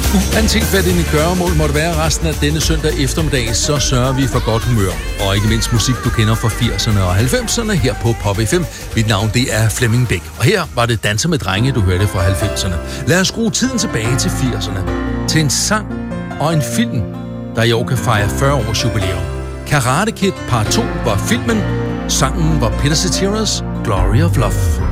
Uanset hvad dine gøremål måtte være resten af denne søndag eftermiddag, så sørger vi for godt humør. Og ikke mindst musik, du kender fra 80'erne og 90'erne her på Pop FM. Mit navn, det er Flemming Bæk. Og her var det Danser med drenge, du hørte fra 90'erne. Lad os skrue tiden tilbage til 80'erne. Til en sang og en film, der i år kan fejre 40 års jubilæum. Karate Kid Part 2 var filmen. Sangen var Peter Cetera's Glory of Love.